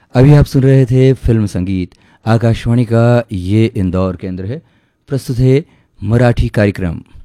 अभी आप सुन रहे थे फिल्म संगीत। आकाशवाणी का ये इंदौर केंद्र है। प्रस्तुत है मराठी कार्यक्रम।